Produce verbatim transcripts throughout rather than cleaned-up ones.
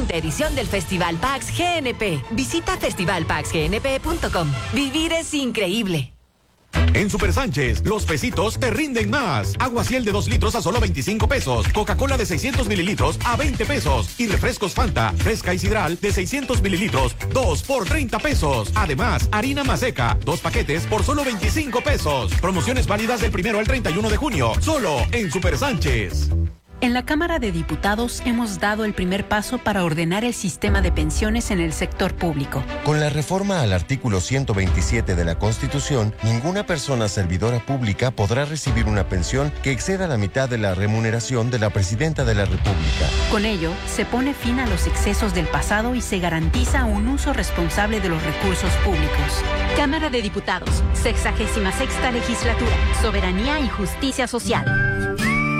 quinta edición del Festival Pax G N P. Visita festival pax g n p punto com. Vivir es increíble. En Super Sánchez, los pesitos te rinden más. Aguaciel de dos litros a solo veinticinco pesos. Coca-Cola de seiscientos mililitros a veinte pesos. Y refrescos Fanta, fresca y sidral de seiscientos mililitros, dos por treinta pesos. Además, harina Maseca, dos paquetes por solo veinticinco pesos. Promociones válidas del primero al treinta y uno de junio. Solo en Super Sánchez. En la Cámara de Diputados hemos dado el primer paso para ordenar el sistema de pensiones en el sector público. Con la reforma al artículo ciento veintisiete de la Constitución, ninguna persona servidora pública podrá recibir una pensión que exceda la mitad de la remuneración de la Presidenta de la República. Con ello, se pone fin a los excesos del pasado y se garantiza un uso responsable de los recursos públicos. Cámara de Diputados, sexagésima sexta legislatura, soberanía y justicia social.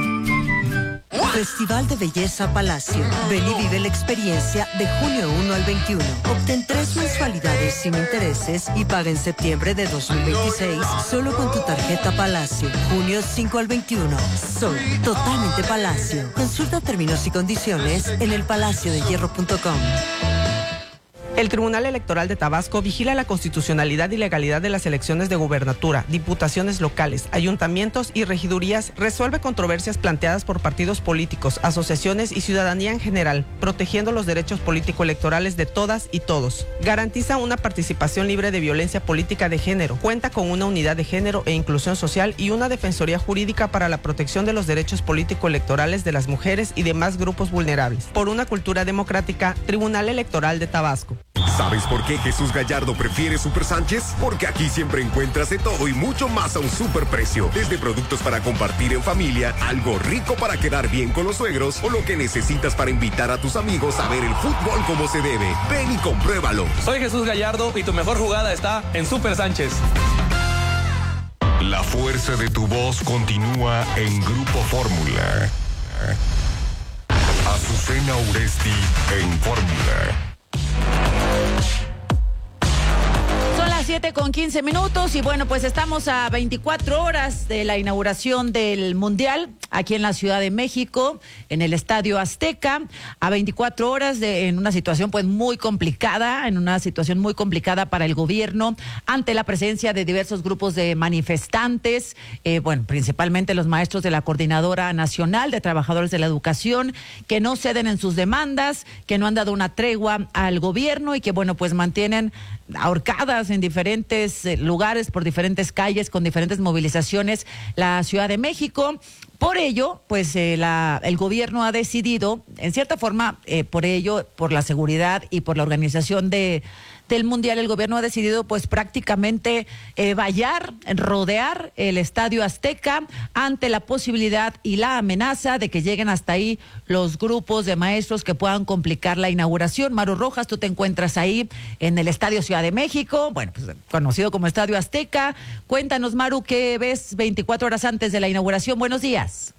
Festival de Belleza Palacio. Ven y vive la experiencia de junio primero al veintiuno. Obtén tres mensualidades sin intereses y paga en septiembre de dos mil veintiséis solo con tu tarjeta Palacio. junio cinco al veintiuno. Soy totalmente Palacio. Consulta términos y condiciones en el palacio de hierro punto com. El Tribunal Electoral de Tabasco vigila la constitucionalidad y legalidad de las elecciones de gubernatura, diputaciones locales, ayuntamientos y regidurías, resuelve controversias planteadas por partidos políticos, asociaciones y ciudadanía en general, protegiendo los derechos político-electorales de todas y todos. Garantiza una participación libre de violencia política de género, cuenta con una unidad de género e inclusión social y una defensoría jurídica para la protección de los derechos político-electorales de las mujeres y demás grupos vulnerables. Por una cultura democrática, Tribunal Electoral de Tabasco. ¿Sabes por qué Jesús Gallardo prefiere Super Sánchez? Porque aquí siempre encuentras de todo y mucho más a un super precio. Desde productos para compartir en familia, algo rico para quedar bien con los suegros o lo que necesitas para invitar a tus amigos a ver el fútbol como se debe. Ven y compruébalo. Soy Jesús Gallardo y tu mejor jugada está en Super Sánchez. La fuerza de tu voz continúa en Grupo Fórmula. Azucena Uresti en Fórmula. Son las siete con quince minutos y bueno, pues estamos a veinticuatro horas de la inauguración del Mundial aquí en la Ciudad de México, en el Estadio Azteca, a veinticuatro horas de, en una situación pues muy complicada, en una situación muy complicada para el gobierno, ante la presencia de diversos grupos de manifestantes, eh, bueno, principalmente los maestros de la Coordinadora Nacional de Trabajadores de la Educación, que no ceden en sus demandas, que no han dado una tregua al gobierno y que bueno, pues mantienen ahorcadas en diferentes lugares, por diferentes calles, con diferentes movilizaciones, la Ciudad de México. Por ello, pues eh, la, el gobierno ha decidido, en cierta forma, eh, por ello, por la seguridad y por la organización de del Mundial, el gobierno ha decidido pues prácticamente eh, vallar, rodear el Estadio Azteca ante la posibilidad y la amenaza de que lleguen hasta ahí los grupos de maestros que puedan complicar la inauguración. Maru Rojas, tú te encuentras ahí en el Estadio Ciudad de México, bueno, pues conocido como Estadio Azteca. Cuéntanos, Maru, ¿qué ves veinticuatro horas antes de la inauguración? Buenos días.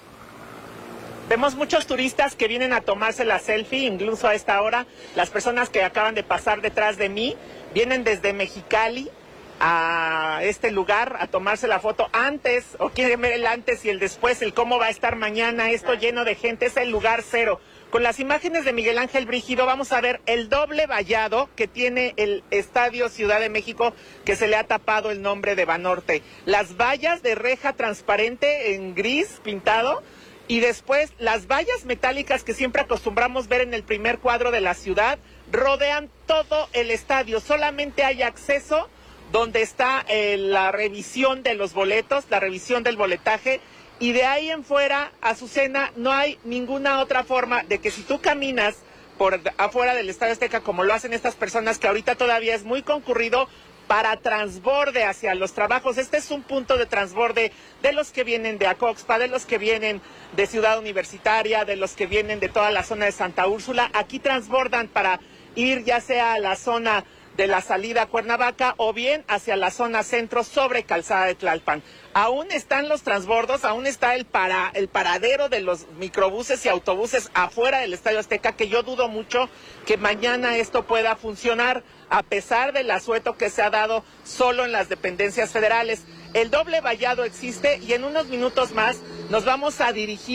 Vemos muchos turistas que vienen a tomarse la selfie, incluso a esta hora. Las personas que acaban de pasar detrás de mí vienen desde Mexicali a este lugar a tomarse la foto antes, o quieren ver el antes y el después, el cómo va a estar mañana, esto lleno de gente, es el lugar cero. Con las imágenes de Miguel Ángel Brígido vamos a ver el doble vallado que tiene el Estadio Ciudad de México, que se le ha tapado el nombre de Banorte. Las vallas de reja transparente en gris pintado, y después las vallas metálicas que siempre acostumbramos ver en el primer cuadro de la ciudad rodean todo el estadio. Solamente hay acceso donde está eh, la revisión de los boletos, la revisión del boletaje, y de ahí en fuera, Azucena, no hay ninguna otra forma de que si tú caminas por afuera del Estadio Azteca, como lo hacen estas personas, que ahorita todavía es muy concurrido, para transborde hacia los trabajos. Este es un punto de transborde de los que vienen de Acoxpa, de los que vienen de Ciudad Universitaria, de los que vienen de toda la zona de Santa Úrsula. Aquí transbordan para ir ya sea a la zona de la salida a Cuernavaca o bien hacia la zona centro sobre Calzada de Tlalpan. Aún están los transbordos, aún está el, para, el paradero de los microbuses y autobuses afuera del Estadio Azteca, que yo dudo mucho que mañana esto pueda funcionar, a pesar del asueto que se ha dado solo en las dependencias federales. El doble vallado existe y en unos minutos más nos vamos a dirigir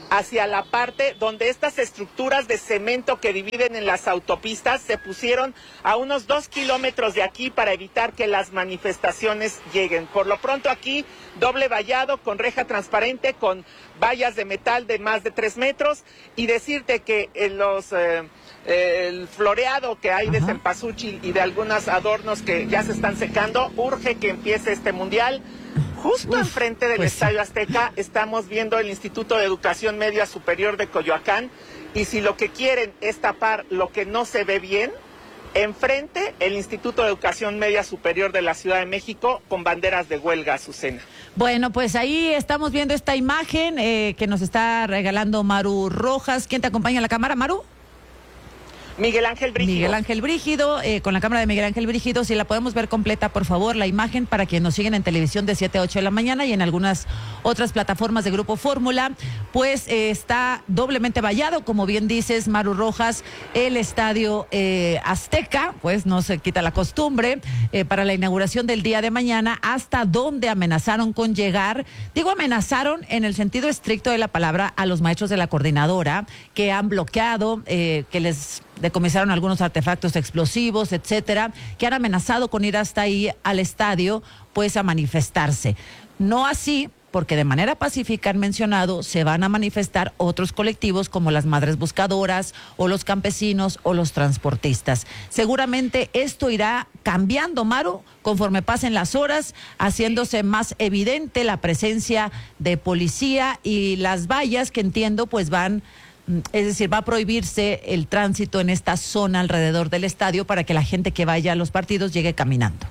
hacia la parte donde estas estructuras de cemento que dividen en las autopistas se pusieron a unos dos kilómetros de aquí para evitar que las manifestaciones lleguen. Por lo pronto aquí, doble vallado con reja transparente, con vallas de metal de más de tres metros, y decirte que en los... Eh, el floreado que hay de cempasúchil y de algunos adornos que ya se están secando, urge que empiece este mundial. Justo Uf, enfrente del pues Estadio Azteca estamos viendo el Instituto de Educación Media Superior de Coyoacán, y si lo que quieren es tapar lo que no se ve bien, enfrente el Instituto de Educación Media Superior de la Ciudad de México con banderas de huelga, Azucena. Bueno, pues ahí estamos viendo esta imagen eh, que nos está regalando Maru Rojas. ¿Quién te acompaña en la cámara, Maru? Miguel Ángel Brígido. Miguel Ángel Brígido, eh, con la cámara de Miguel Ángel Brígido, si la podemos ver completa, por favor, la imagen, para quienes nos siguen en televisión de siete a ocho de la mañana y en algunas otras plataformas de Grupo Fórmula, pues eh, está doblemente vallado, como bien dices, Maru Rojas, el Estadio eh, Azteca, pues no se quita la costumbre, eh, para la inauguración del día de mañana, hasta donde amenazaron con llegar, digo amenazaron en el sentido estricto de la palabra, a los maestros de la coordinadora, que han bloqueado, eh, que les decomisaron algunos artefactos explosivos, etcétera, que han amenazado con ir hasta ahí al estadio, pues a manifestarse. No así, porque de manera pacífica han mencionado, se van a manifestar otros colectivos como las madres buscadoras o los campesinos o los transportistas. Seguramente esto irá cambiando, Maru, conforme pasen las horas, haciéndose más evidente la presencia de policía y las vallas que entiendo pues van... Es decir, va a prohibirse el tránsito en esta zona alrededor del estadio para que la gente que vaya a los partidos llegue caminando.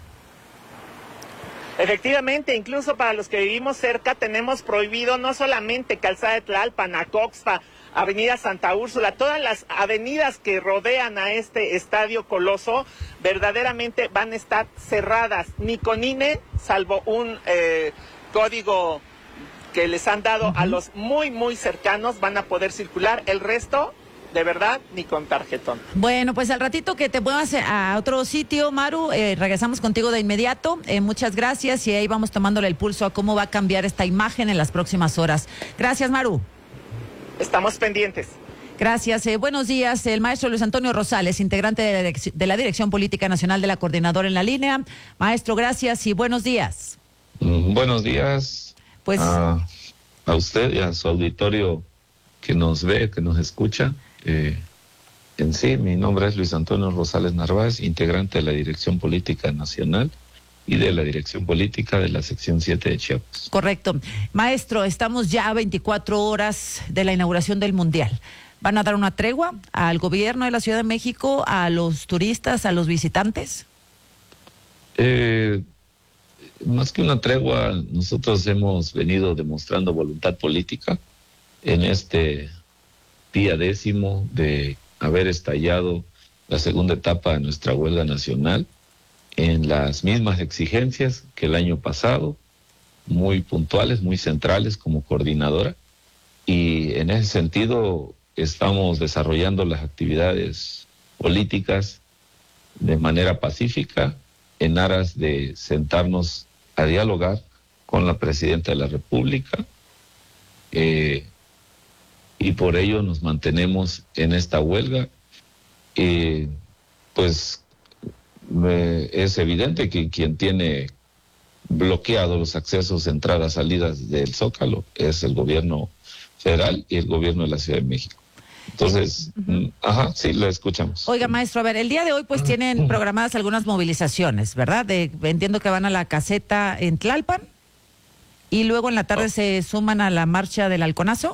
Efectivamente, incluso para los que vivimos cerca tenemos prohibido no solamente Calzada de Tlalpan, Acoxpa, Avenida Santa Úrsula, todas las avenidas que rodean a este estadio coloso verdaderamente van a estar cerradas, ni con I N E, salvo un eh, código que les han dado uh-huh. a los muy, muy cercanos, van a poder circular. El resto, de verdad, ni con tarjetón. Bueno, pues al ratito que te muevas a otro sitio, Maru, eh, regresamos contigo de inmediato. Eh, muchas gracias y ahí vamos tomándole el pulso a cómo va a cambiar esta imagen en las próximas horas. Gracias, Maru. Estamos pendientes. Gracias. Eh, buenos días. El maestro Luis Antonio Rosales, integrante de la, direc- de la Dirección Política Nacional de la Coordinadora en la línea. Maestro, gracias y buenos días. Mm, buenos días. Pues a, a usted y a su auditorio que nos ve, que nos escucha. Eh, en sí, mi nombre es Luis Antonio Rosales Narváez, integrante de la Dirección Política Nacional y de la Dirección Política de la sección siete de Chiapas. Correcto. Maestro, estamos ya a veinticuatro horas de la inauguración del Mundial. ¿Van a dar una tregua al gobierno de la Ciudad de México, a los turistas, a los visitantes? Eh... Más que una tregua, nosotros hemos venido demostrando voluntad política en este día décimo de haber estallado la segunda etapa de nuestra huelga nacional en las mismas exigencias que el año pasado, muy puntuales, muy centrales como coordinadora, y en ese sentido estamos desarrollando las actividades políticas de manera pacífica en aras de sentarnos a dialogar con la Presidenta de la República eh, y por ello nos mantenemos en esta huelga. Eh, pues eh, es evidente que quien tiene bloqueado los accesos, entradas, salidas del Zócalo es el gobierno federal y el gobierno de la Ciudad de México. Entonces, uh-huh. ajá, sí, lo escuchamos. Oiga, maestro, a ver, el día de hoy pues tienen programadas algunas movilizaciones, ¿verdad? De, entiendo que van a la caseta en Tlalpan y luego en la tarde oh. se suman a la marcha del Halconazo.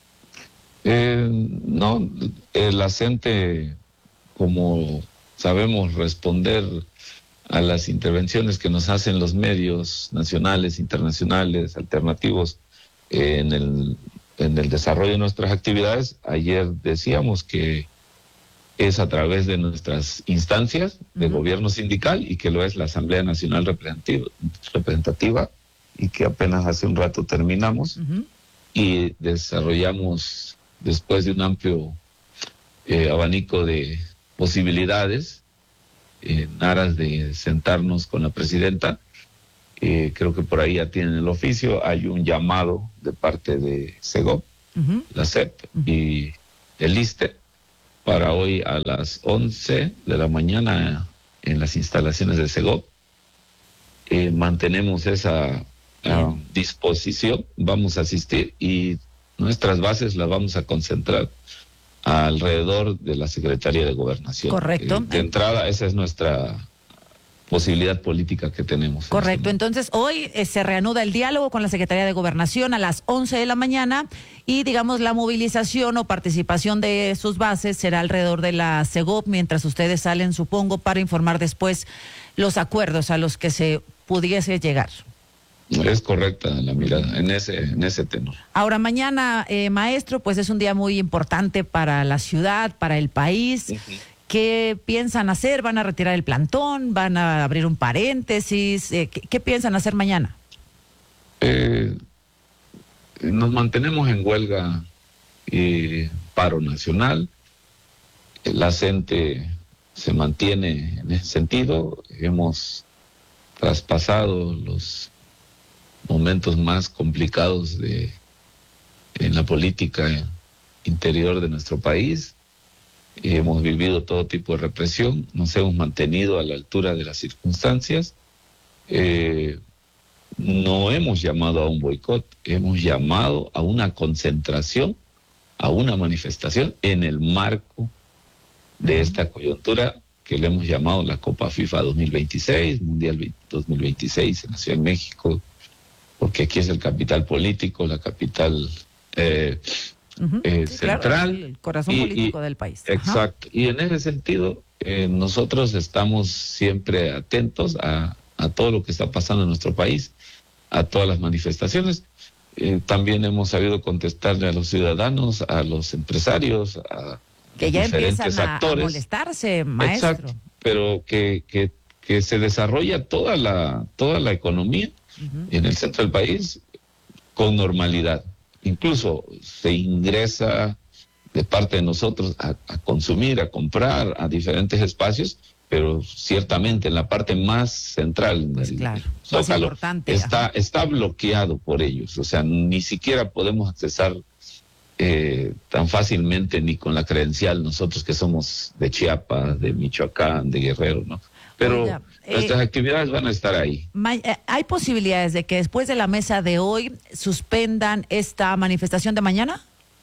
Eh, no, el acente, como sabemos responder a las intervenciones que nos hacen los medios nacionales, internacionales, alternativos, eh, en el en el desarrollo de nuestras actividades, ayer decíamos que es a través de nuestras instancias de uh-huh. gobierno sindical y que lo es la Asamblea Nacional Representativa, representativa y que apenas hace un rato terminamos uh-huh. y desarrollamos después de un amplio eh, abanico de posibilidades en aras de sentarnos con la presidenta. Eh, creo que por ahí ya tienen el oficio, hay un llamado de parte de Segov uh-huh. la S E P uh-huh. y el ISSSTE, para hoy a las once de la mañana en las instalaciones de Segov. Eh, mantenemos esa uh, disposición, vamos a asistir y nuestras bases las vamos a concentrar alrededor de la Secretaría de Gobernación. Correcto. Eh, de entrada, esa es nuestra posibilidad política que tenemos. Correcto. Entonces, hoy eh, se reanuda el diálogo con la Secretaría de Gobernación a las once de la mañana y, digamos, la movilización o participación de sus bases será alrededor de la Segov, mientras ustedes salen, supongo, para informar después los acuerdos a los que se pudiese llegar. Es correcta la mirada en ese, en ese tenor. Ahora, mañana, eh, maestro, pues es un día muy importante para la ciudad, para el país. Uh-huh. ¿Qué piensan hacer? ¿Van a retirar el plantón? ¿Van a abrir un paréntesis? Eh, ¿qué, ¿Qué piensan hacer mañana? Eh, nos mantenemos en huelga y paro nacional. La gente se mantiene en ese sentido. Hemos traspasado los momentos más complicados de en la política interior de nuestro país. Hemos vivido todo tipo de represión, nos hemos mantenido a la altura de las circunstancias. Eh, no hemos llamado a un boicot, hemos llamado a una concentración, a una manifestación en el marco de esta coyuntura que le hemos llamado la Copa FIFA dos mil veintiséis, Mundial dos mil veintiséis en la Ciudad de México, porque aquí es el capital político, la capital eh, uh-huh. eh, sí, central. Claro, el corazón y, político y, del país. Exacto. Ajá. Y en ese sentido, eh, nosotros estamos siempre atentos a, a todo lo que está pasando en nuestro país, a todas las manifestaciones. Eh, también hemos sabido contestarle a los ciudadanos, a los empresarios, a que ya diferentes empiezan a, actores. a molestarse, maestro. Exacto, pero que, que, que se desarrolla toda la, toda la economía uh-huh. en el centro del país con normalidad. Incluso se ingresa de parte de nosotros a, a consumir, a comprar a diferentes espacios, pero ciertamente en la parte más central pues del claro, Zócalo importante, está, está bloqueado por ellos. O sea, ni siquiera podemos accesar Eh, tan fácilmente ni con la credencial nosotros que somos de Chiapas, de Michoacán, de Guerrero, ¿no? Pero Oiga, eh, nuestras actividades van a estar ahí. ¿Hay posibilidades de que después de la mesa de hoy suspendan esta manifestación de mañana?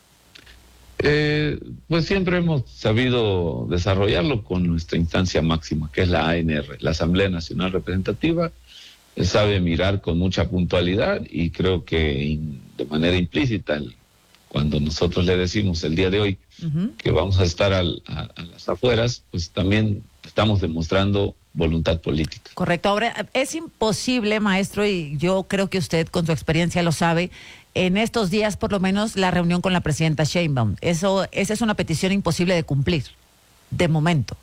Eh, pues siempre hemos sabido desarrollarlo con nuestra instancia máxima, que es la A N R, la Asamblea Nacional Representativa. Él sabe mirar con mucha puntualidad y creo que in, de manera implícita el cuando nosotros le decimos el día de hoy uh-huh. que vamos a estar al, a, a las afueras, pues también estamos demostrando voluntad política. Correcto. Ahora, es imposible, maestro, y yo creo que usted con su experiencia lo sabe, en estos días por lo menos la reunión con la presidenta Sheinbaum. Eso, esa es una petición imposible de cumplir, de momento.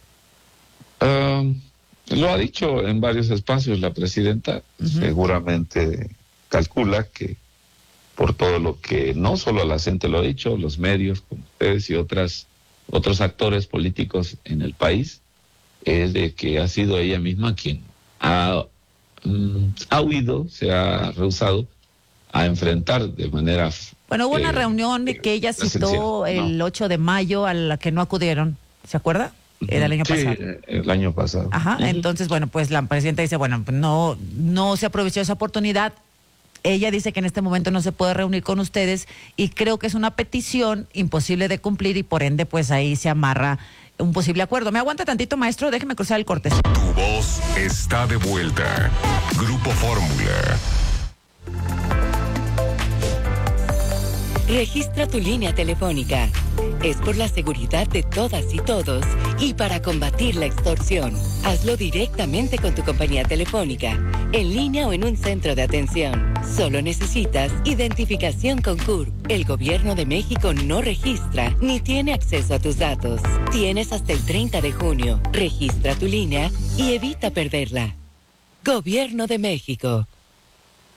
Uh, lo ha dicho en varios espacios la presidenta, uh-huh. seguramente calcula que por todo lo que no solo la gente lo ha dicho, los medios como ustedes y otras otros actores políticos en el país, es de que ha sido ella misma quien ha, um, ha huido, se ha rehusado a enfrentar de manera... Bueno, hubo eh, una reunión que ella citó el no. ocho de mayo a la que no acudieron, ¿se acuerda? Era el año sí, pasado. el año pasado. Ajá, uh-huh. Entonces, bueno, pues la presidenta dice, bueno, no, no se aprovechó esa oportunidad. Ella dice que en este momento no se puede reunir con ustedes y creo que es una petición imposible de cumplir y por ende pues ahí se amarra un posible acuerdo. ¿Me aguanta tantito, maestro? Déjeme cruzar el corte. Tu voz está de vuelta. Grupo Fórmula. Registra tu línea telefónica. Es por la seguridad de todas y todos y para combatir la extorsión. Hazlo directamente con tu compañía telefónica, en línea o en un centro de atención. Solo necesitas identificación con C U R P. El Gobierno de México no registra ni tiene acceso a tus datos. Tienes hasta el treinta de junio. Registra tu línea y evita perderla. Gobierno de México.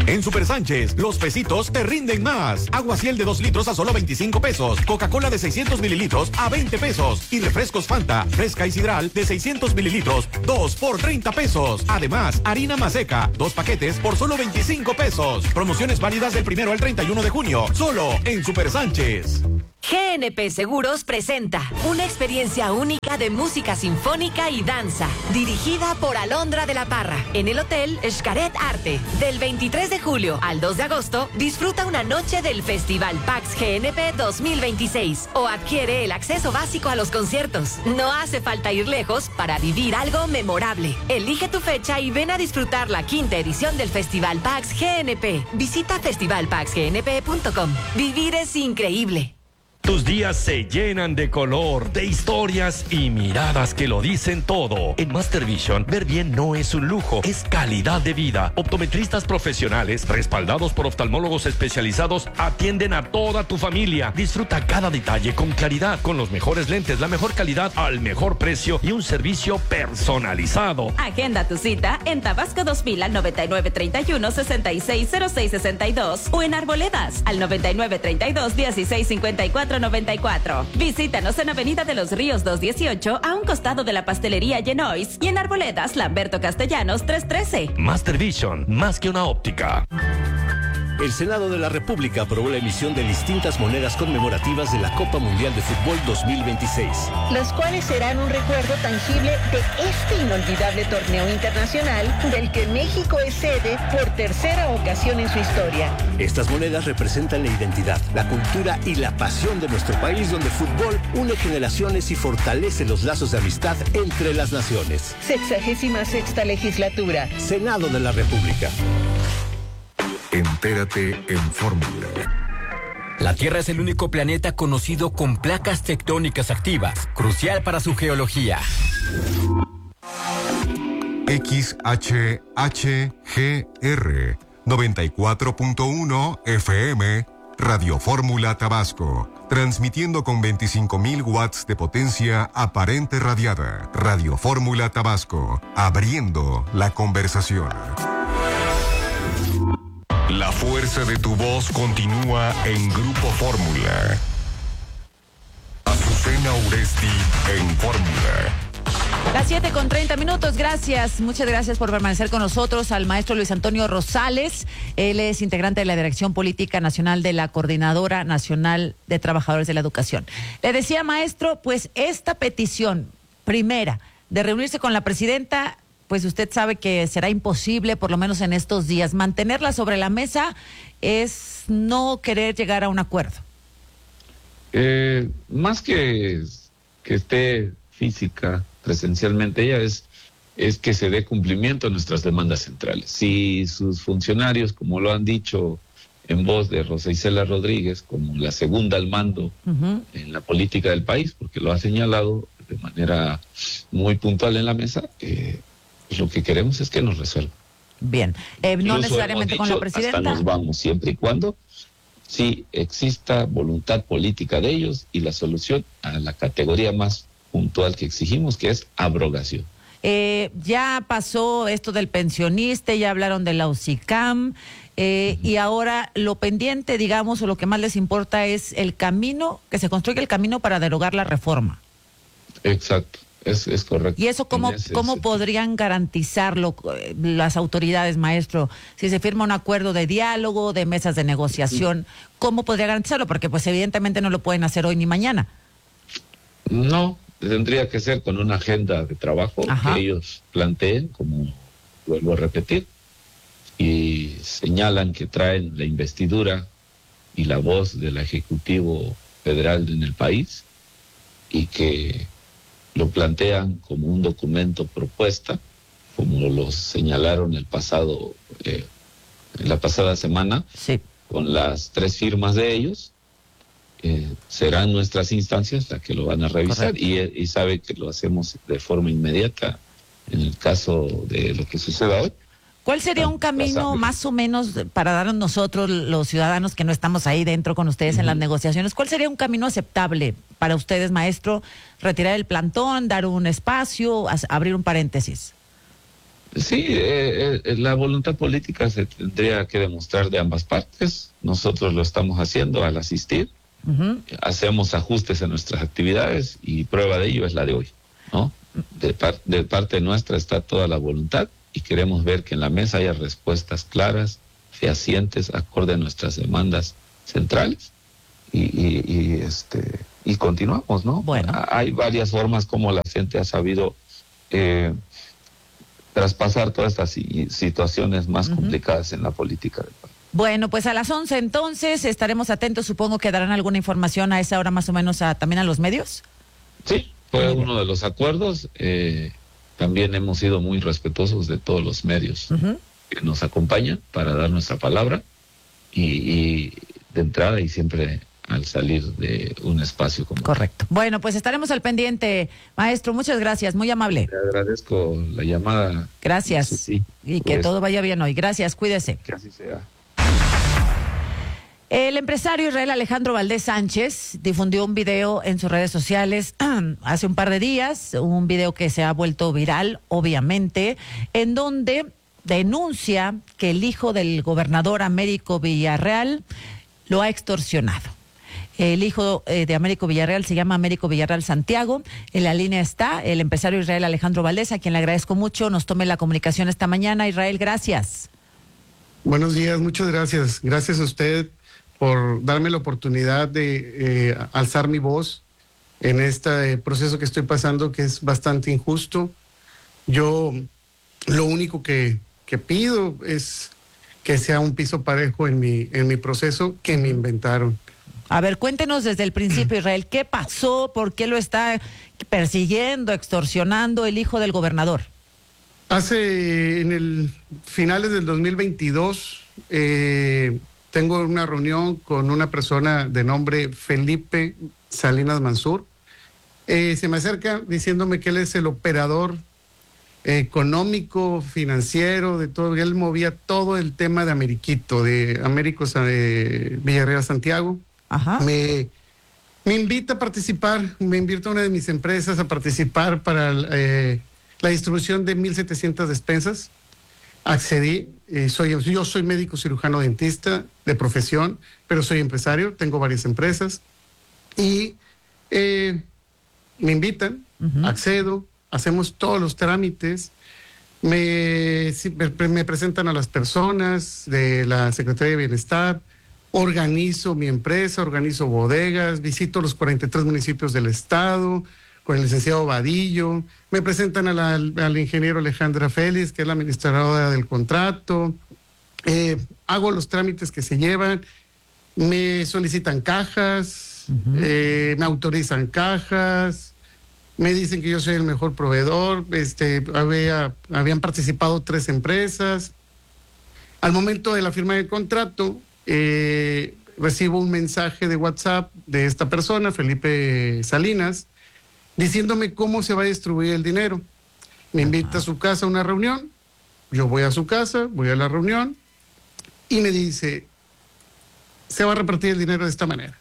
En Super Sánchez, los pesitos te rinden más. Aguaciel de dos litros a solo veinticinco pesos. Coca-Cola de seiscientos mililitros a veinte pesos. Y refrescos Fanta, fresca y sidral de seiscientos mililitros, dos por treinta pesos. Además, harina Maseca, dos paquetes por solo veinticinco pesos. Promociones válidas del primero al treinta y uno de junio. Solo en Super Sánchez. G N P Seguros presenta una experiencia única de música sinfónica y danza, dirigida por Alondra de la Parra, en el Hotel Xcaret Arte. Del veintitrés de julio al dos de agosto, disfruta una noche del Festival Pax G N P dos mil veintiséis o adquiere el acceso básico a los conciertos. No hace falta ir lejos para vivir algo memorable. Elige tu fecha y ven a disfrutar la quinta edición del Festival Pax G N P. Visita festival pax g n p punto com. Vivir es increíble. Tus días se llenan de color, de historias y miradas que lo dicen todo. En Master Vision, ver bien no es un lujo, es calidad de vida. Optometristas profesionales, respaldados por oftalmólogos especializados, atienden a toda tu familia. Disfruta cada detalle con claridad, con los mejores lentes, la mejor calidad al mejor precio y un servicio personalizado. Agenda tu cita en Tabasco dos mil al noventa y nueve treinta y uno sesenta y seis cero seis sesenta y dos o en Arboledas al noventa y nueve treinta y dos dieciséis cincuenta y cuatro noventa y cuatro. Visítanos en Avenida de los Ríos doscientos dieciocho, a un costado de la pastelería Genois, y en Arboledas, Lamberto Castellanos trescientos trece. Master Vision, más que una óptica. El Senado de la República aprobó la emisión de distintas monedas conmemorativas de la Copa Mundial de Fútbol dos mil veintiséis. Las cuales serán un recuerdo tangible de este inolvidable torneo internacional del que México es sede por tercera ocasión en su historia. Estas monedas representan la identidad, la cultura y la pasión de nuestro país, donde el fútbol une generaciones y fortalece los lazos de amistad entre las naciones. Sexagésima sexta legislatura. Senado de la República. Entérate en Fórmula. La Tierra es el único planeta conocido con placas tectónicas activas, crucial para su geología. X H H G R noventa y cuatro punto uno F M, Radio Fórmula Tabasco, transmitiendo con veinticinco mil watts de potencia aparente radiada. Radio Fórmula Tabasco, abriendo la conversación. La fuerza de tu voz continúa en Grupo Fórmula. Azucena Uresti en Fórmula. Las siete con treinta minutos, gracias, muchas gracias por permanecer con nosotros al maestro Luis Antonio Rosales. Él es integrante de la Dirección Política Nacional de la Coordinadora Nacional de Trabajadores de la Educación. Le decía, maestro, pues esta petición primera de reunirse con la presidenta, pues usted sabe que será imposible, por lo menos en estos días. Mantenerla sobre la mesa es no querer llegar a un acuerdo. Eh, más que que esté física, presencialmente ella, es, es que se dé cumplimiento a nuestras demandas centrales. Si sus funcionarios, como lo han dicho en voz de Rosa Isela Rodríguez, como la segunda al mando uh-huh. en la política del país, porque lo ha señalado de manera muy puntual en la mesa, eh, pues lo que queremos es que nos resuelva. Bien, eh, no necesariamente con la presidenta. Hasta nos vamos, siempre y cuando sí exista voluntad política de ellos y la solución a la categoría más puntual que exigimos, que es abrogación. Eh, ya pasó esto del pensionista, ya hablaron de la U C I C A M, eh, uh-huh. y ahora lo pendiente, digamos, o lo que más les importa es el camino, que se construya el camino para derogar la reforma. Exacto. Es, es correcto. ¿Y eso cómo, ese, cómo ese... podrían garantizarlo eh, las autoridades, maestro? Si se firma un acuerdo de diálogo, de mesas de negociación, ¿cómo podría garantizarlo? Porque pues evidentemente no lo pueden hacer hoy ni mañana. No, tendría que ser con una agenda de trabajo Ajá. que ellos planteen, como vuelvo a repetir, y señalan que traen la investidura y la voz del Ejecutivo Federal en el país, y que lo plantean como un documento propuesta, como lo señalaron el pasado, eh, en la pasada semana, sí. con las tres firmas de ellos. Eh, serán nuestras instancias las que lo van a revisar y, y sabe que lo hacemos de forma inmediata en el caso de lo que suceda hoy. ¿Cuál sería un camino más o menos para darnos nosotros, los ciudadanos que no estamos ahí dentro con ustedes uh-huh. en las negociaciones, cuál sería un camino aceptable para ustedes, maestro? ¿Retirar el plantón, dar un espacio, abrir un paréntesis? Sí, eh, eh, la voluntad política se tendría que demostrar de ambas partes. Nosotros lo estamos haciendo al asistir. Uh-huh. Hacemos ajustes en nuestras actividades y prueba de ello es la de hoy, ¿no? De, par- de parte nuestra está toda la voluntad y queremos ver que en la mesa haya respuestas claras, fehacientes, acorde a nuestras demandas centrales y, y, y este y continuamos, ¿no? Bueno. Hay varias formas como la gente ha sabido eh, traspasar todas estas situaciones más uh-huh. complicadas en la política del país. Bueno, pues a las once entonces estaremos atentos, supongo que darán alguna información a esa hora más o menos a, también a los medios. Sí, fue muy uno bien. de los acuerdos. Eh, también hemos sido muy respetuosos de todos los medios uh-huh. que nos acompañan para dar nuestra palabra y, y de entrada y siempre al salir de un espacio como Correcto. Este. Bueno, pues estaremos al pendiente, maestro. Muchas gracias, muy amable. Le agradezco la llamada. Gracias. Sí, sí. Y que pues, todo vaya bien hoy. Gracias, cuídese. Que así sea. El empresario Israel Alejandro Valdés Sánchez difundió un video en sus redes sociales hace un par de días, un video que se ha vuelto viral, obviamente, en donde denuncia que el hijo del gobernador Américo Villarreal lo ha extorsionado. El hijo eh, de Américo Villarreal se llama Américo Villarreal Santiago. En la línea está el empresario Israel Alejandro Valdés, a quien le agradezco mucho. Nos tome la comunicación esta mañana. Israel, gracias. Buenos días, muchas gracias. Gracias a usted por darme la oportunidad de eh, alzar mi voz en este proceso que estoy pasando, que es bastante injusto. Yo lo único que, que pido es que sea un piso parejo en mi, en mi proceso que me inventaron. A ver, cuéntenos desde el principio, Israel, ¿qué pasó? ¿Por qué lo está persiguiendo, extorsionando el hijo del gobernador? Hace, en el finales del dos mil veintidós, eh, tengo una reunión con una persona de nombre Felipe Salinas Mansur. Eh, se me acerca diciéndome que él es el operador eh, económico, financiero, de todo. Él movía todo el tema de Ameriquito, de Américo eh, Villarreal Santiago. Ajá. Me, me invita a participar, me invita a una de mis empresas a participar para eh, la distribución de mil setecientas despensas. Accedí, eh, soy, yo soy médico cirujano dentista de profesión, pero soy empresario, tengo varias empresas y eh, me invitan, uh-huh. accedo, hacemos todos los trámites, me, me, me presentan a las personas de la Secretaría de Bienestar, organizo mi empresa, organizo bodegas, visito los cuarenta y tres municipios del estado, con el licenciado Vadillo, me presentan a la, al ingeniero Alejandra Félix, que es la administradora del contrato, eh, hago los trámites que se llevan, me solicitan cajas, uh-huh. eh, me autorizan cajas, me dicen que yo soy el mejor proveedor, este, había, habían participado tres empresas. Al momento de la firma del contrato, eh, recibo un mensaje de WhatsApp de esta persona, Felipe Salinas, diciéndome cómo se va a distribuir el dinero. Me invita a su casa a una reunión, yo voy a su casa, voy a la reunión y me dice, se va a repartir el dinero de esta manera.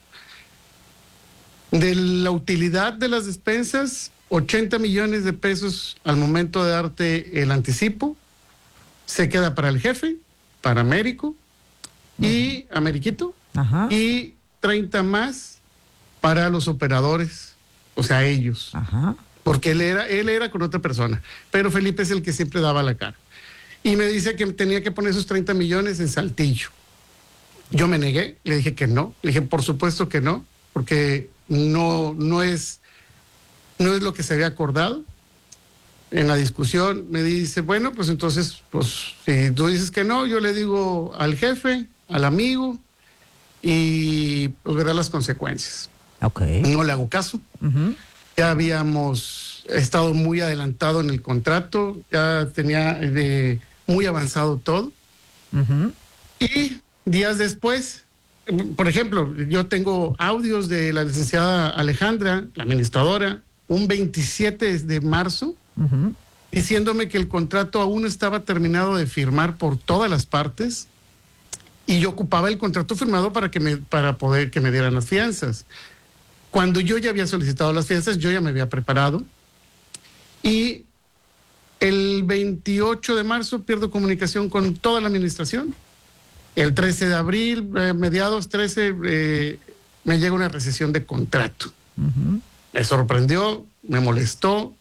De la utilidad de las despensas, ochenta millones de pesos al momento de darte el anticipo, se queda para el jefe, para Américo y Ameriquito, Ajá. y treinta más para los operadores. O sea, ellos. Ajá. Porque él era, él era con otra persona. Pero Felipe es el que siempre daba la cara. Y me dice que tenía que poner esos treinta millones en Saltillo. Yo me negué, le dije que no. Le dije, por supuesto que no, porque no, no, es, no es lo que se había acordado. En la discusión me dice, bueno, pues entonces, pues si tú dices que no, yo le digo al jefe, al amigo, y pues verá las consecuencias. Okay. No le hago caso. Uh-huh. Ya habíamos estado muy adelantado en el contrato, ya tenía de muy avanzado todo. Uh-huh. Y días después, por ejemplo, yo tengo audios de la licenciada Alejandra, la administradora, un veintisiete de marzo, uh-huh. diciéndome que el contrato aún no estaba terminado de firmar por todas las partes y yo ocupaba el contrato firmado para que me, para poder que me dieran las fianzas. Cuando yo ya había solicitado las fianzas, yo ya me había preparado y El veintiocho de marzo pierdo comunicación con toda la administración. El trece de abril, eh, mediados trece, eh, me llega una rescisión de contrato. Uh-huh. Me sorprendió, me molestó,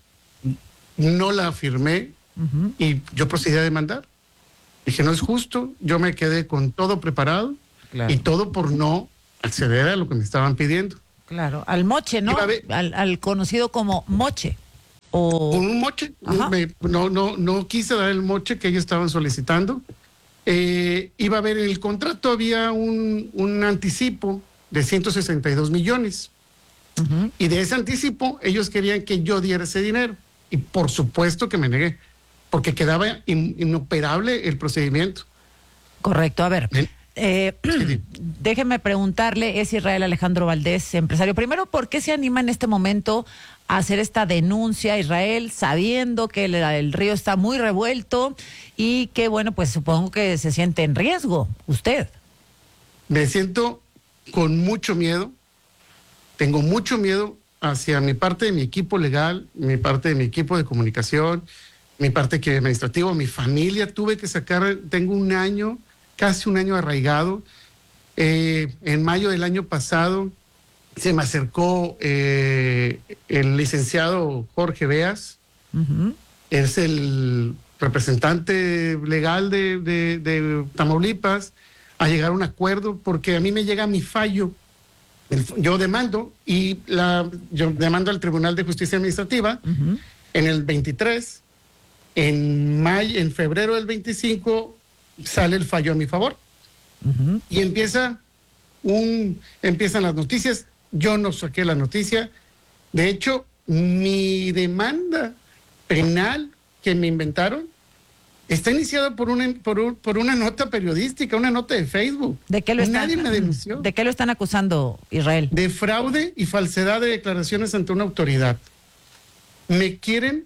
no la firmé uh-huh. y yo procedí a demandar. Dije, no es justo, yo me quedé con todo preparado claro. y todo por no acceder a lo que me estaban pidiendo. Claro, al moche, ¿no? Al, al conocido como moche. O... Un moche, me, no, no, no quise dar el moche que ellos estaban solicitando. Eh, iba a haber en el contrato, había un, un anticipo de ciento sesenta y dos millones. Uh-huh. Y de ese anticipo, ellos querían que yo diera ese dinero. Y por supuesto que me negué, porque quedaba in, inoperable el procedimiento. Correcto, a ver. ¿Eh? Eh, déjeme preguntarle, es Israel Alejandro Valdés, empresario. Primero, ¿por qué se anima en este momento a hacer esta denuncia, Israel, sabiendo que el, el río está muy revuelto y que, bueno, pues supongo que se siente en riesgo usted? Me siento con mucho miedo, tengo mucho miedo hacia mi parte de mi equipo legal, mi parte de mi equipo de comunicación, mi parte administrativa, mi familia. Tuve que sacar, tengo un año... casi un año arraigado. Eh, en mayo del año pasado se me acercó eh, el licenciado Jorge Beas, uh-huh. es el representante legal de, de, de Tamaulipas, a llegar a un acuerdo, porque a mí me llega mi fallo. El, yo demando, y la, yo demando al Tribunal de Justicia Administrativa uh-huh. en el veintitrés, en, mayo, en febrero del veinticinco, sale el fallo a mi favor. Uh-huh. Y empieza un, empiezan las noticias. Yo no saqué la noticia. De hecho, mi demanda penal que me inventaron está iniciada por una, por, un, por una nota periodística, una nota de Facebook. ¿De qué lo están, Nadie me denunció. ¿De qué lo están acusando, Israel? De fraude y falsedad de declaraciones ante una autoridad. Me quieren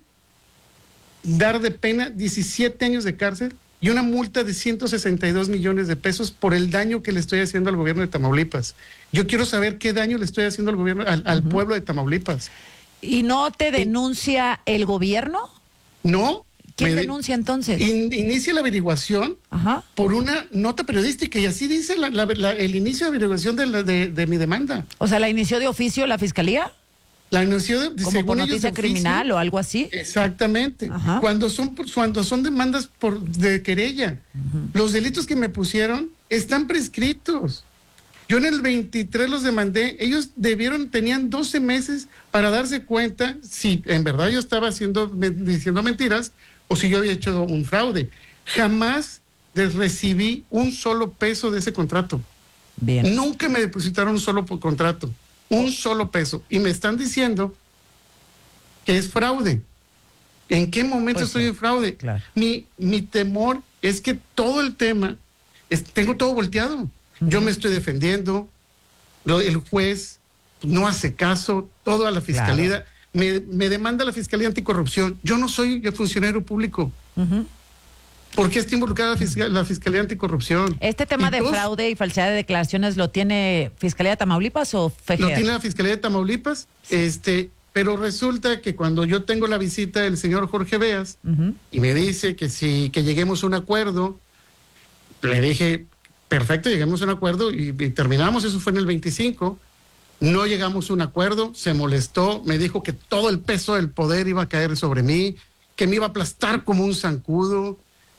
dar de pena diecisiete años de cárcel y una multa de ciento sesenta y dos millones de pesos por el daño que le estoy haciendo al gobierno de Tamaulipas. Yo quiero saber qué daño le estoy haciendo al gobierno, al, al uh-huh. pueblo de Tamaulipas. ¿Y no te denuncia eh, el gobierno? No. ¿Quién denuncia entonces? In, inicia la averiguación uh-huh. por una nota periodística, y así dice la, la, la, el inicio de averiguación de, la, de, de mi demanda. O sea, ¿la inició de oficio la fiscalía? La anunció de, como por noticia criminal o algo así. Exactamente. Ajá. Cuando son cuando son demandas por de querella, uh-huh. los delitos que me pusieron están prescritos. Yo en el veintitrés los demandé. Ellos debieron tenían doce meses para darse cuenta si en verdad yo estaba haciendo diciendo mentiras o si yo había hecho un fraude. Jamás les recibí un solo peso de ese contrato. Bien. Nunca me depositaron un solo contrato. Un solo peso. Y me están diciendo que es fraude. ¿En qué momento pues estoy sí. en fraude? Claro. Mi, mi temor es que todo el tema, es, tengo todo volteado. Uh-huh. Yo me estoy defendiendo, lo, el juez no hace caso, todo a la fiscalía. Claro. Me, me demanda la Fiscalía Anticorrupción. Yo no soy el funcionario público. Uh-huh. ¿Por qué está involucrada la, fiscal, la Fiscalía Anticorrupción? ¿Este tema de fraude y falsedad de declaraciones lo tiene Fiscalía de Tamaulipas o F G R? Lo tiene la Fiscalía de Tamaulipas, sí. este, pero resulta que cuando yo tengo la visita del señor Jorge Beas uh-huh. y me dice que si que lleguemos a un acuerdo, le dije, perfecto, lleguemos a un acuerdo y, y terminamos, eso fue en el veinticinco, no llegamos a un acuerdo, se molestó, me dijo que todo el peso del poder iba a caer sobre mí, que me iba a aplastar como un zancudo.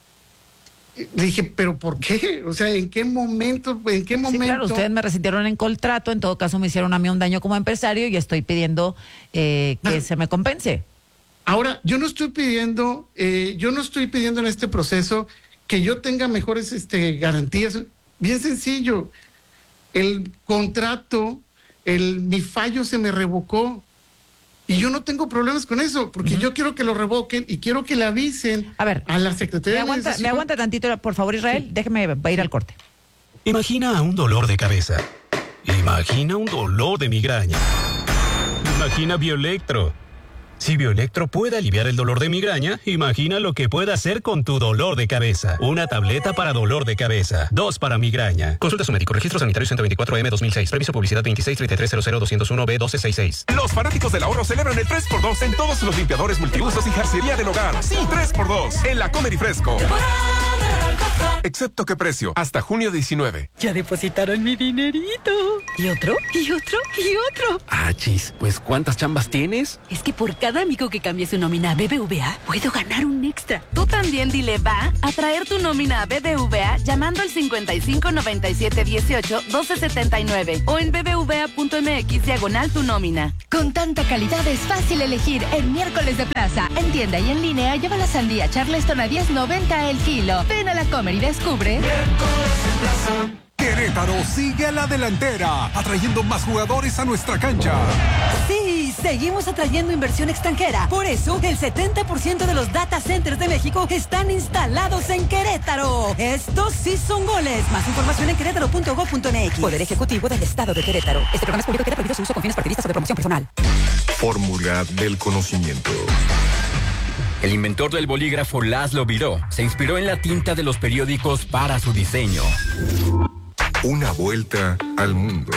Le dije, ¿pero por qué? O sea, ¿en qué momento? ¿En qué momento? Sí, claro, ustedes me rescindieron en contrato, en todo caso me hicieron a mí un daño como empresario y estoy pidiendo eh, que ah. se me compense. Ahora, yo no estoy pidiendo, eh, yo no estoy pidiendo en este proceso que yo tenga mejores este, garantías. Bien sencillo, el contrato, el, mi fallo se me revocó. Y yo no tengo problemas con eso, porque uh-huh. yo quiero que lo revoquen y quiero que le avisen a, ver, a la Secretaría me aguanta, de Me aguanta tantito, por favor, Israel, sí. déjeme ir al corte. Imagina un dolor de cabeza. Imagina un dolor de migraña. Imagina Bioelectro. Si Bioelectro puede aliviar el dolor de migraña, imagina lo que puede hacer con tu dolor de cabeza. Una tableta para dolor de cabeza, dos para migraña. Consulta a su médico. Registro sanitario ciento veinticuatro M dos mil seis. Previso publicidad veintiséis treinta y tres cero cero dos cero uno B doce sesenta y seis. Los fanáticos del ahorro celebran el tres por dos en todos los limpiadores multiusos y jarcería del hogar. Sí, tres por dos en la Comer y Fresco. Excepto qué precio, hasta junio diecinueve. Ya depositaron mi dinerito. ¿Y otro? ¿Y otro? ¿Y otro? Ah, chis, pues ¿cuántas chambas tienes? Es que por cada amigo que cambie su nómina a B B V A, puedo ganar un extra. Tú también dile va a traer tu nómina a B B V A llamando al cincuenta y cinco noventa y siete dieciocho doce setenta y nueve o en bbva.mx diagonal tu nómina. Con tanta calidad es fácil elegir en Miércoles de Plaza. En tienda y en línea lleva la sandía Charleston a diez noventa el kilo. Ven a la Comer y descubre. Querétaro sigue a la delantera, atrayendo más jugadores a nuestra cancha. Sí, seguimos atrayendo inversión extranjera. Por eso, el setenta por ciento de los data centers de México están instalados en Querétaro. Estos sí son goles. Más información en querétaro punto gob punto m x. Poder Ejecutivo del Estado de Querétaro. Este programa es público y queda prohibido su uso con fines partidistas o de promoción personal. Fórmula del conocimiento. El inventor del bolígrafo Laszlo Biró se inspiró en la tinta de los periódicos para su diseño. Una vuelta al mundo.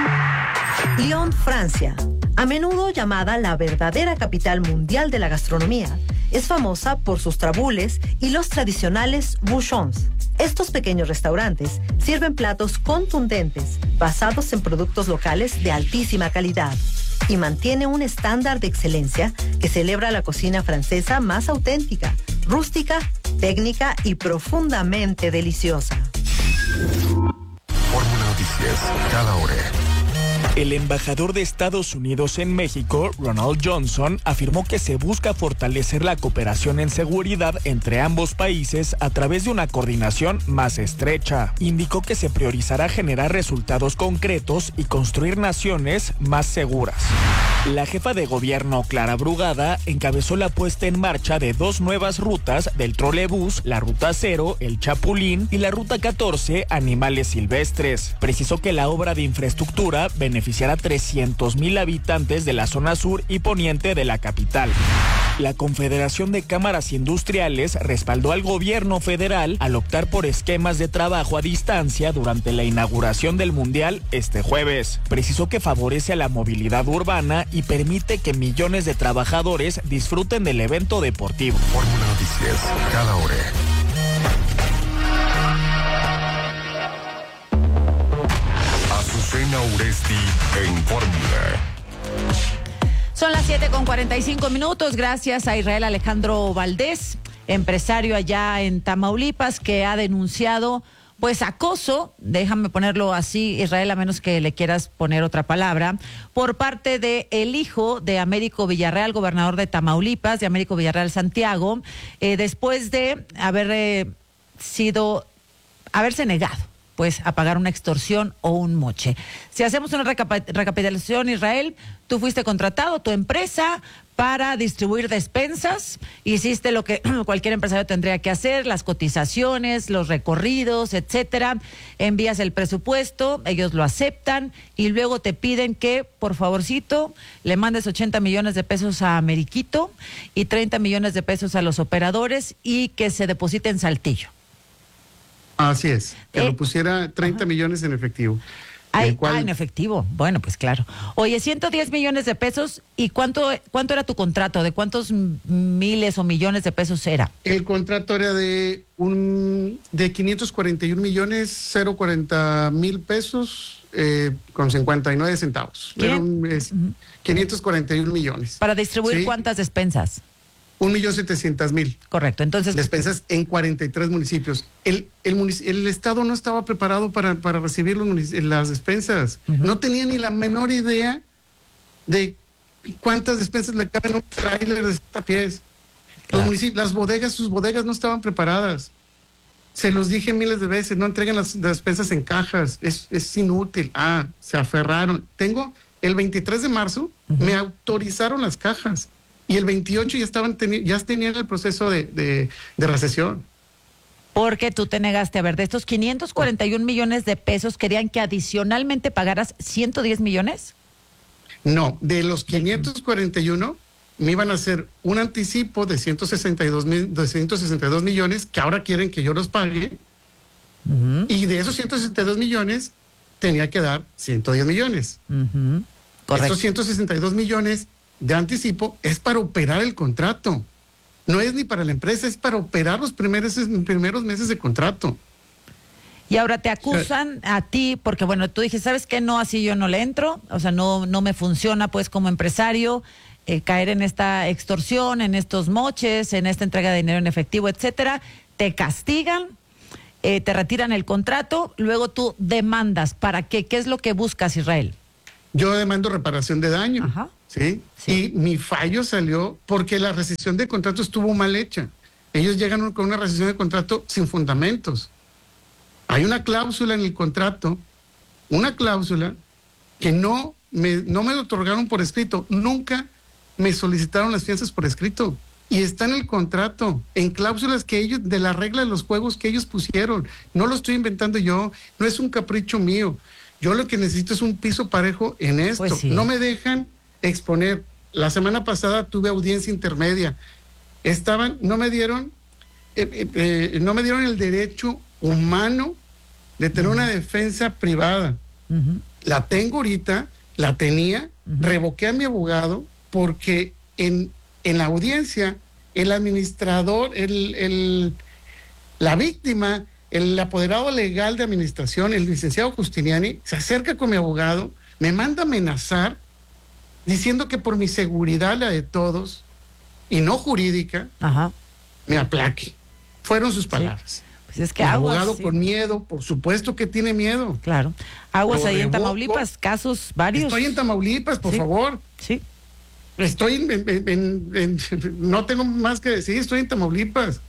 Lyon, Francia, a menudo llamada la verdadera capital mundial de la gastronomía, es famosa por sus trabules y los tradicionales bouchons. Estos pequeños restaurantes sirven platos contundentes, basados en productos locales de altísima calidad, y mantiene un estándar de excelencia que celebra la cocina francesa más auténtica, rústica, técnica y profundamente deliciosa. Fórmula Noticias, cada hora. El embajador de Estados Unidos en México, Ronald Johnson, afirmó que se busca fortalecer la cooperación en seguridad entre ambos países a través de una coordinación más estrecha. Indicó que se priorizará generar resultados concretos y construir naciones más seguras. La jefa de gobierno, Clara Brugada, encabezó la puesta en marcha de dos nuevas rutas del trolebús, la Ruta Cero, el Chapulín, y la Ruta catorce, Animales Silvestres. Precisó que la obra de infraestructura beneficiará a trescientos mil habitantes de la zona sur y poniente de la capital. La Confederación de Cámaras Industriales respaldó al gobierno federal al optar por esquemas de trabajo a distancia durante la inauguración del Mundial este jueves. Precisó que favorece a la movilidad urbana y permite que millones de trabajadores disfruten del evento deportivo. Fórmula Noticias, cada hora. Azucena Uresti en Fórmula. Son las siete con cuarenta y cinco minutos, gracias a Israel Alejandro Valdés, empresario allá en Tamaulipas, que ha denunciado pues acoso, déjame ponerlo así, Israel, a menos que le quieras poner otra palabra, por parte de el hijo de Américo Villarreal, gobernador de Tamaulipas, de Américo Villarreal Santiago, eh, después de haber eh, sido, haberse negado pues a pagar una extorsión o un moche. Si hacemos una recap- recapitulación, Israel, tú fuiste contratado, tu empresa, para distribuir despensas, hiciste lo que cualquier empresario tendría que hacer, las cotizaciones, los recorridos, etcétera, envías el presupuesto, ellos lo aceptan y luego te piden que, por favorcito, le mandes ochenta millones de pesos a Ameriquito y treinta millones de pesos a los operadores y que se deposite en Saltillo. Así es, que eh, lo pusiera treinta millones en efectivo. Ay, cual... ah, en efectivo. Bueno, pues claro. Oye, ciento diez millones de pesos, ¿y cuánto cuánto era tu contrato? ¿De cuántos miles o millones de pesos era? El contrato era de un de quinientos cuarenta y un millones, cero cuarenta mil pesos eh, con cincuenta y nueve centavos. Era un, es, uh-huh. quinientos cuarenta y un millones. ¿Para distribuir ¿sí? cuántas despensas? Un millón setecientos mil. Correcto, entonces... Despensas en cuarenta y tres municipios. El, el, munic- el Estado no estaba preparado para, para recibir los munic- las despensas. Uh-huh. No tenía ni la menor idea de cuántas despensas le caben a un tráiler de setenta pies. Claro. Los municipios, las bodegas, sus bodegas no estaban preparadas. Se los dije miles de veces, no entreguen las, las despensas en cajas. Es, es inútil. Ah, se aferraron. Tengo, el veintitrés de marzo, uh-huh. me autorizaron las cajas. Y el veintiocho ya estaban teni- ya tenían el proceso de, de, de recesión. Porque tú te negaste. A ver, de estos quinientos cuarenta y un millones de pesos, ¿querían que adicionalmente pagaras ciento diez millones? No, de los quinientos cuarenta y uno, me iban a hacer un anticipo de ciento sesenta y dos mil, de ciento sesenta y dos millones, que ahora quieren que yo los pague, uh-huh. y de esos ciento sesenta y dos millones tenía que dar ciento diez millones. Uh-huh. Esos ciento sesenta y dos millones de anticipo es para operar el contrato. No es ni para la empresa, es para operar los primeros, primeros meses de contrato. Y ahora te acusan a ti, porque bueno, tú dijiste, ¿sabes qué? No, así yo no le entro, o sea, no, no me funciona pues como empresario eh, caer en esta extorsión, en estos moches, en esta entrega de dinero en efectivo, etcétera. Te castigan, eh, te retiran el contrato, luego tú demandas. ¿Para qué? ¿Qué es lo que buscas, Israel? Yo demando reparación de daño. Ajá. ¿sí? Sí. Y mi fallo salió porque la rescisión de contrato estuvo mal hecha. Ellos llegan con una rescisión de contrato sin fundamentos. Hay una cláusula en el contrato, una cláusula que no me, no me otorgaron por escrito. Nunca me solicitaron las fianzas por escrito. Y está en el contrato, en cláusulas que ellos, de la regla de los juegos que ellos pusieron. No lo estoy inventando yo, no es un capricho mío. Yo lo que necesito es un piso parejo en esto. Pues sí. No me dejan exponer. La semana pasada tuve audiencia intermedia. Estaban, no me dieron, eh, eh, eh, no me dieron el derecho humano de tener uh-huh. una defensa privada. Uh-huh. La tengo ahorita, la tenía, uh-huh. revoqué a mi abogado porque en, en la audiencia el administrador, el, el, la víctima, el apoderado legal de administración, el licenciado Justiniani, se acerca con mi abogado, me manda a amenazar diciendo que por mi seguridad, la de todos, y no jurídica, Ajá. me aplaque. Fueron sus palabras. Sí. Pues es que el aguas, abogado sí. con miedo, por supuesto que tiene miedo. Claro. Aguas Lo ahí revoco. En Tamaulipas, casos varios. Estoy en Tamaulipas, por sí. favor. Sí. Estoy en, en, en, en, no tengo más que decir, estoy en Tamaulipas.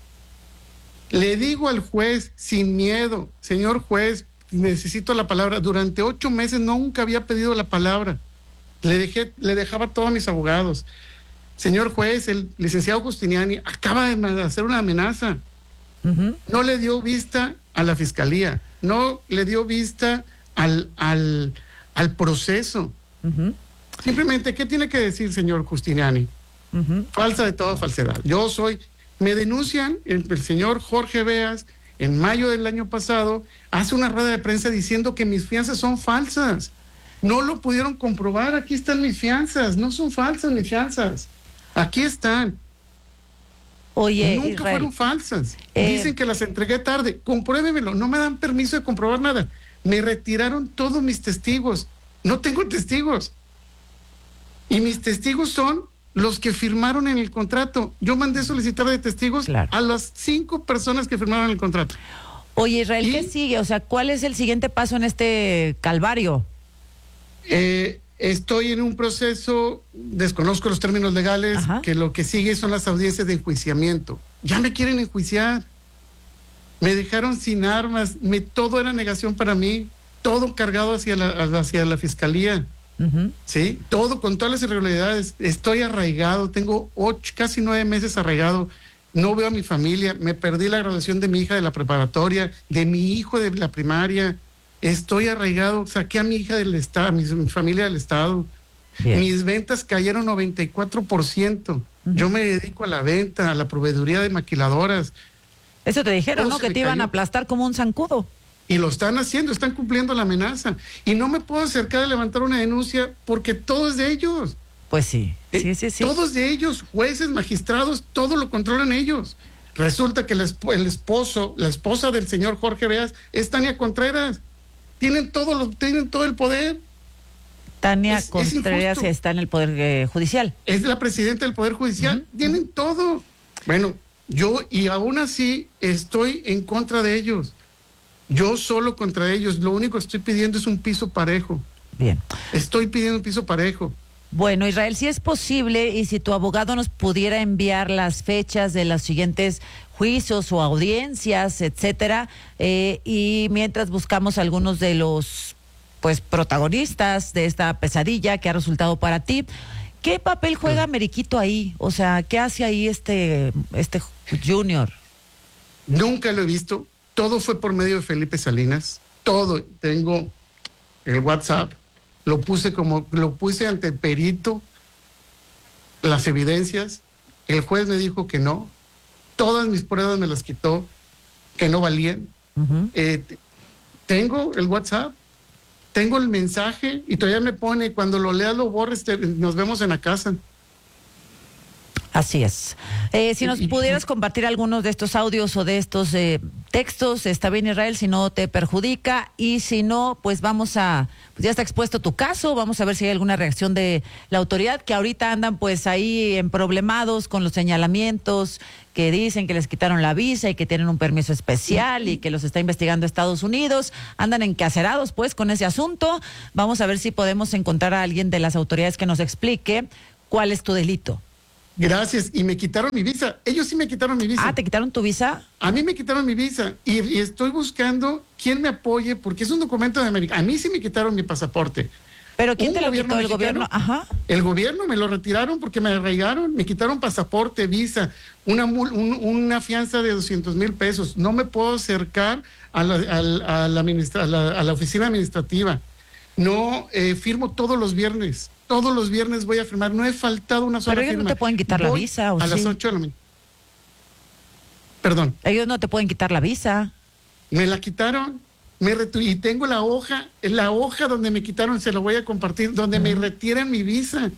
Le digo al juez sin miedo, señor juez, necesito la palabra. Durante ocho meses nunca había pedido la palabra. Le dejé, le dejaba a todos mis abogados. Señor juez, el licenciado Justiniani acaba de hacer una amenaza. Uh-huh. No le dio vista a la fiscalía, no le dio vista al, al, al proceso. Uh-huh. Simplemente, ¿qué tiene que decir, señor Justiniani? Uh-huh. Falsa de toda falsedad. Yo soy, me denuncian, el, el señor Jorge Beas, en mayo del año pasado, hace una rueda de prensa diciendo que mis fianzas son falsas. No lo pudieron comprobar, aquí están mis fianzas, no son falsas mis fianzas. Aquí están. Oye, nunca Israel, fueron falsas. Eh, Dicen que las entregué tarde. Compruébemelo. No me dan permiso de comprobar nada. Me retiraron todos mis testigos. No tengo testigos. Y mis testigos son los que firmaron en el contrato. Yo mandé solicitar de testigos claro. a las cinco personas que firmaron el contrato. Oye, Israel, ¿Y? ¿qué sigue? O sea, ¿cuál es el siguiente paso en este calvario? Eh... Estoy en un proceso, desconozco los términos legales, Ajá. que lo que sigue son las audiencias de enjuiciamiento. Ya me quieren enjuiciar. Me dejaron sin armas, me, todo era negación para mí, todo cargado hacia la, hacia la fiscalía. Uh-huh. ¿Sí? Todo con todas las irregularidades. Estoy arraigado, tengo ocho, casi nueve meses arraigado. No veo a mi familia, me perdí la graduación de mi hija de la preparatoria, de mi hijo de la primaria. Estoy arraigado, saqué a mi hija del estado, mi, mi familia del estado. Bien. Mis ventas cayeron noventa y cuatro por ciento. Uh-huh. Yo me dedico a la venta, a la proveeduría de maquiladoras. Eso te dijeron, Todo ¿no? Que te iban cayó. a aplastar como un zancudo. Y lo están haciendo, están cumpliendo la amenaza. Y no me puedo acercar a levantar una denuncia porque todo es de ellos. Pues sí, eh, sí, sí, sí. Todos de ellos, jueces, magistrados, todo lo controlan ellos. Resulta que el, esp- el esposo, la esposa del señor Jorge Beas es Tania Contreras. Tienen todo, lo, tienen todo el poder. Tania es, Contreras es está en el Poder eh, Judicial. Es la presidenta del Poder Judicial. Uh-huh. Tienen todo. Bueno, yo y aún así estoy en contra de ellos. Yo solo contra ellos. Lo único que estoy pidiendo es un piso parejo. Bien. Estoy pidiendo un piso parejo. Bueno, Israel, si es posible y si tu abogado nos pudiera enviar las fechas de los siguientes juicios o audiencias, etcétera, eh, y mientras buscamos algunos de los pues protagonistas de esta pesadilla que ha resultado para ti, ¿qué papel juega Meriquito ahí? O sea, ¿qué hace ahí este este Junior? Nunca lo he visto. Todo fue por medio de Felipe Salinas. Todo. Tengo el WhatsApp. Lo puse como, lo puse ante el perito. las evidencias. El juez me dijo que no. Todas mis pruebas me las quitó, que no valían. Uh-huh. Eh, tengo el WhatsApp, tengo el mensaje y todavía me pone, cuando lo leas lo borres, te, nos vemos en la casa. Así es. Eh, si nos pudieras compartir algunos de estos audios o de estos eh, textos, está bien, Israel, si no te perjudica, y si no, pues vamos a, pues ya está expuesto tu caso, vamos a ver si hay alguna reacción de la autoridad, que ahorita andan pues ahí emproblemados con los señalamientos, que dicen que les quitaron la visa y que tienen un permiso especial y que los está investigando Estados Unidos, andan encacerados pues con ese asunto. Vamos a ver si podemos encontrar a alguien de las autoridades que nos explique cuál es tu delito. Gracias, y me quitaron mi visa. Ellos sí me quitaron mi visa. Ah, ¿te quitaron tu visa? A mí me quitaron mi visa y, y estoy buscando quién me apoye porque es un documento de América. A mí sí me quitaron mi pasaporte. ¿Pero quién te lo quitó? ¿El gobierno? Ajá. El gobierno me lo retiraron porque me arraigaron, me quitaron pasaporte, visa, una, un, una fianza de doscientos mil pesos. No me puedo acercar a la, a la, a la, administra, a la, a la oficina administrativa. No eh, firmo todos los viernes. Todos los viernes voy a firmar. No he faltado una sola firma. Pero ellos firma. no te pueden quitar voy la visa, ¿o a sí? las ocho de la mañana. Perdón. Ellos no te pueden quitar la visa. Me la quitaron. Me retu- y tengo la hoja, la hoja donde me quitaron, se la voy a compartir, donde uh-huh. me retiran mi visa.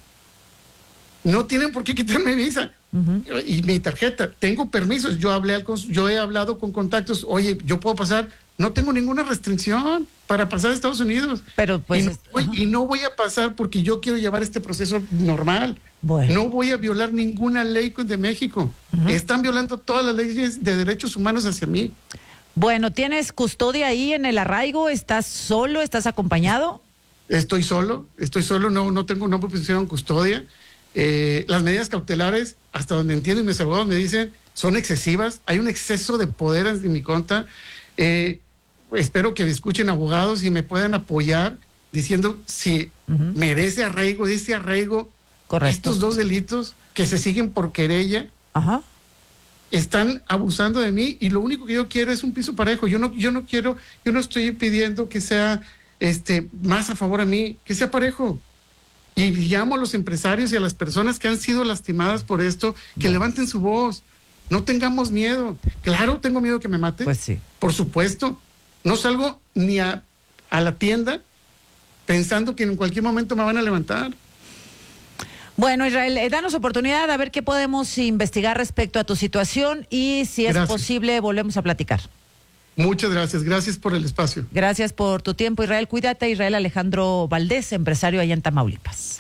No tienen por qué quitarme mi visa. Uh-huh. Y mi tarjeta, tengo permisos. Yo hablé al cons- yo he hablado con contactos. Oye, yo puedo pasar. No tengo ninguna restricción para pasar a Estados Unidos. Pero pues, y, no voy, y no voy a pasar porque yo quiero llevar este proceso normal. Bueno. No voy a violar ninguna ley de México. Uh-huh. Están violando todas las leyes de derechos humanos hacia mí. Bueno, ¿tienes custodia ahí en el arraigo? ¿Estás solo? ¿Estás acompañado? Estoy solo, estoy solo, no, no tengo, no me pusieron custodia. Eh, las medidas cautelares, hasta donde entiendo y mis abogados me dicen, son excesivas. Hay un exceso de poder en mi contra. Eh, espero que me escuchen abogados y me puedan apoyar diciendo si uh-huh. merece arraigo, dice arraigo. Correcto. Estos dos delitos que se siguen por querella. Ajá. Están abusando de mí y lo único que yo quiero es un piso parejo. Yo no, yo no quiero, yo no estoy pidiendo que sea este más a favor a mí, que sea parejo. Y llamo a los empresarios y a las personas que han sido lastimadas por esto, que no. levanten su voz. No tengamos miedo. Claro, tengo miedo que me mate. Pues sí. Por supuesto. No salgo ni a, a la tienda pensando que en cualquier momento me van a levantar. Bueno, Israel, eh, danos oportunidad a ver qué podemos investigar respecto a tu situación y si es gracias. posible volvemos a platicar. Muchas gracias, gracias por el espacio. Gracias por tu tiempo, Israel. Cuídate, Israel Alejandro Valdés, empresario allá en Tamaulipas.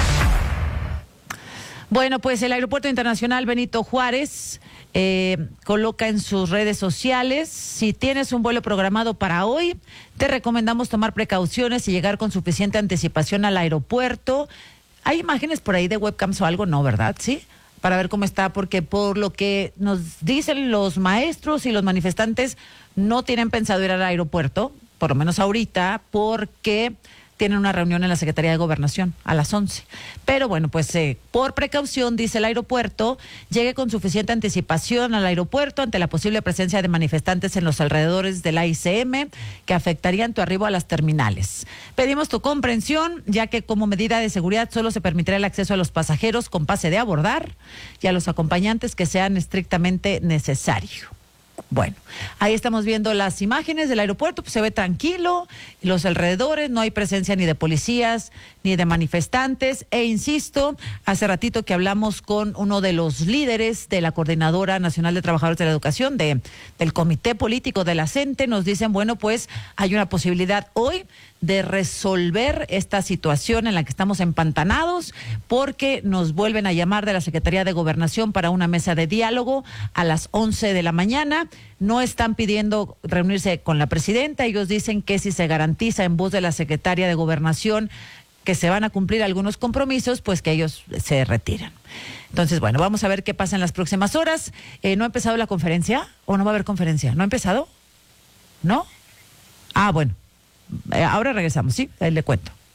Bueno, pues el Aeropuerto Internacional Benito Juárez eh, coloca en sus redes sociales: si tienes un vuelo programado para hoy, te recomendamos tomar precauciones y llegar con suficiente anticipación al aeropuerto. ¿Hay imágenes por ahí de webcams o algo? No, ¿verdad? ¿Sí? Para ver cómo está, porque por lo que nos dicen los maestros y los manifestantes, no tienen pensado ir al aeropuerto, por lo menos ahorita, porque tienen una reunión en la Secretaría de Gobernación a las once. Pero bueno, pues eh, por precaución, dice el aeropuerto, llegue con suficiente anticipación al aeropuerto ante la posible presencia de manifestantes en los alrededores del A I C M que afectarían tu arribo a las terminales. Pedimos tu comprensión, ya que como medida de seguridad solo se permitirá el acceso a los pasajeros con pase de abordar y a los acompañantes que sean estrictamente necesario. Bueno, ahí estamos viendo las imágenes del aeropuerto, pues se ve tranquilo, los alrededores, no hay presencia ni de policías ni de manifestantes, e insisto, hace ratito que hablamos con uno de los líderes de la Coordinadora Nacional de Trabajadores de la Educación, de, del Comité Político de la CENTE, nos dicen, bueno, pues hay una posibilidad hoy de resolver esta situación en la que estamos empantanados, porque nos vuelven a llamar de la Secretaría de Gobernación para una mesa de diálogo a las once de la mañana. No están pidiendo reunirse con la presidenta, ellos dicen que si se garantiza en voz de la Secretaria de Gobernación que se van a cumplir algunos compromisos, pues que ellos se retiran. Entonces, bueno, vamos a ver qué pasa en las próximas horas. Eh, ¿No ha empezado la conferencia o no va a haber conferencia? ¿No ha empezado? ¿No? Ah, bueno. Eh, ahora regresamos, ¿sí? Ahí le cuento.